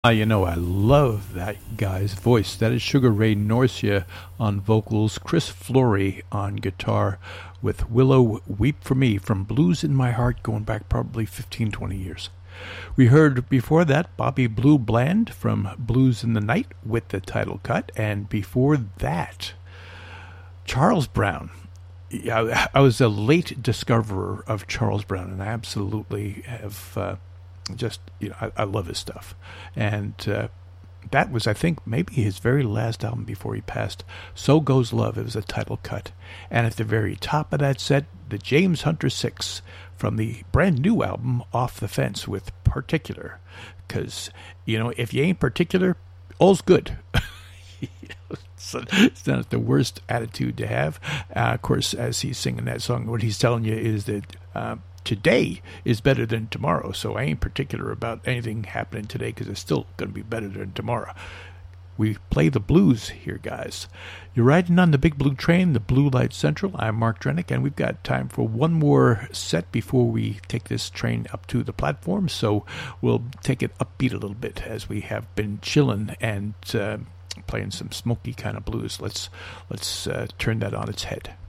I love that guy's voice. That is Sugar Ray Norcia on vocals, Chris Flory on guitar, with Willow Weep for Me from Blues in My Heart, going back probably 15, 20 years. We heard before that Bobby Blue Bland from Blues in the Night with the title cut, and before that, Charles Brown. I was a late discoverer of Charles Brown, and I absolutely have I love his stuff. And that was, I think, maybe his very last album before he passed. So Goes Love. It was a title cut. And at the very top of that set, the James Hunter 6 from the brand new album Off the Fence with Particular. Because, if you ain't particular, all's good. So it's not the worst attitude to have. Of course, as he's singing that song, what he's telling you is that today is better than tomorrow. So I ain't particular about anything happening today because it's still going to be better than tomorrow. We play the blues here, guys. You're riding on the Big Blue Train, the Blue Light Central. I'm Mark Drennick, and we've got time for one more set before we take this train up to the platform. So we'll take it upbeat a little bit as we have been chilling and playing some smoky kind of blues. Let's turn that on its head.